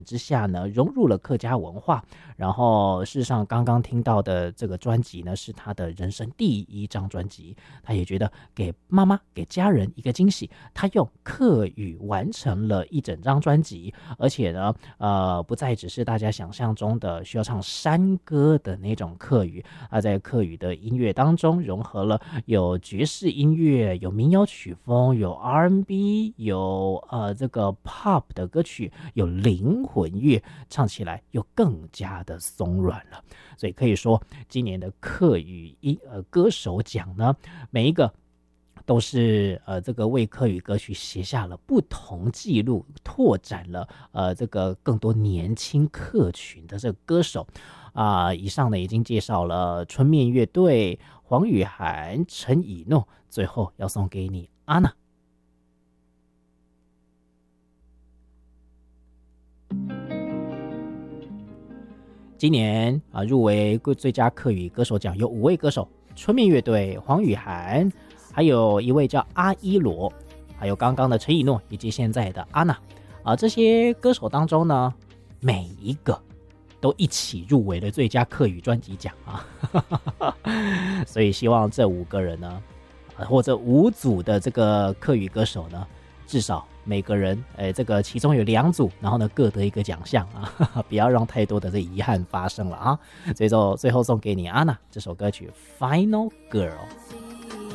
之下呢，融入了客家文化。然后事实上刚刚听到的这个专辑呢，是他的人生第一张专辑，他也觉得给妈妈给家人一个惊喜，他用客语完成了一整张专辑，而且呢不再只是大家想象中的需要唱山歌的那种客语，在客语的音乐当中融合了有爵士音乐，有民谣曲风，有 R&B， 有这个 pop 的歌曲，有灵魂乐，唱起来又更加的松软了。所以可以说今年的客语歌手奖呢，每一个都是这个为客语歌曲写下了不同记录，拓展了这个更多年轻客群的这个歌手以上呢已经介绍了春面乐队、黄雨涵、陈以诺，最后要送给你安娜。今年入围最佳客语歌手奖有5位歌手：春面乐队、黄雨涵，还有一位叫阿依罗，还有刚刚的陈以诺，以及现在的安娜。这些歌手当中呢，每一个都一起入围了最佳客语专辑奖所以希望这5个人呢，或者5组的这个客语歌手呢，至少每个人这个其中有2组，然后呢各得一个奖项不要让太多的这遗憾发生了所以就最后送给你安娜这首歌曲 Final Girl。